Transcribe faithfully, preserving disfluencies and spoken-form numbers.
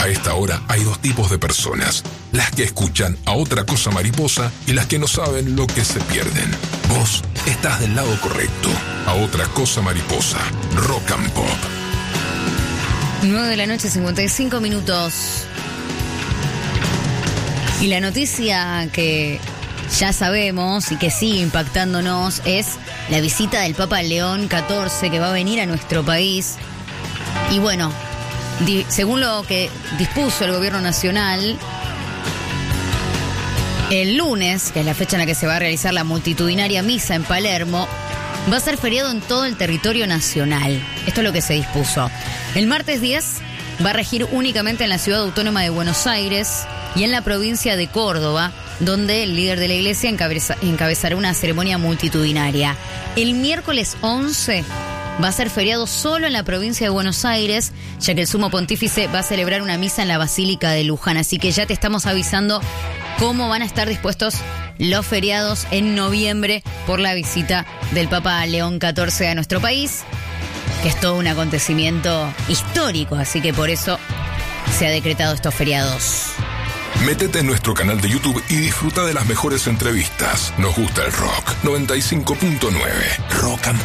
A esta hora hay dos tipos de personas: las que escuchan a Otra Cosa Mariposa y las que no saben lo que se pierden. Vos estás del lado correcto. A Otra Cosa Mariposa, Rock and Pop. nueve de la noche, cincuenta y cinco minutos. Y la noticia que ya sabemos y que sigue impactándonos es la visita del Papa León catorce, que va a venir a nuestro país. Y bueno, di- según lo que dispuso el gobierno nacional, el lunes, que es la fecha en la que se va a realizar la multitudinaria misa en Palermo, va a ser feriado en todo el territorio nacional. Esto es lo que se dispuso. El martes diez va a regir únicamente en la ciudad autónoma de Buenos Aires y en la provincia de Córdoba, donde el líder de la iglesia encabeza, encabezará una ceremonia multitudinaria. El miércoles once va a ser feriado solo en la provincia de Buenos Aires, ya que el sumo pontífice va a celebrar una misa en la Basílica de Luján. Así que ya te estamos avisando cómo van a estar dispuestos los feriados en noviembre por la visita del Papa León catorce a nuestro país, que es todo un acontecimiento histórico, así que por eso se ha decretado estos feriados. Métete en nuestro canal de YouTube y disfruta de las mejores entrevistas. Nos gusta el rock. noventa y cinco punto nueve. Rock and